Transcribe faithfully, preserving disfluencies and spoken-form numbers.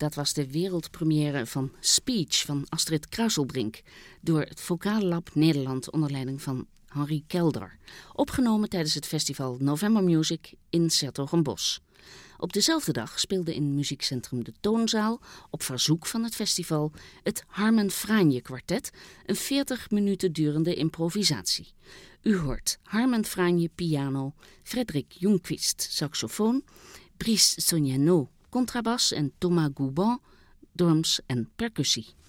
Dat was de wereldpremière van Speech van Astrid Kruiselbrink door het Vocale Lab Nederland onder leiding van Henri Kelder. Opgenomen tijdens het festival November Music in 's-Hertogenbosch. Op dezelfde dag speelde in muziekcentrum De Toonzaal, op verzoek van het festival, het Harmen Franje kwartet, een veertig minuten durende improvisatie. U hoort Harmen Franje piano, Frederik Jungquist saxofoon, Brice Soniano contrabas en Thomas Gouban drums en percussie.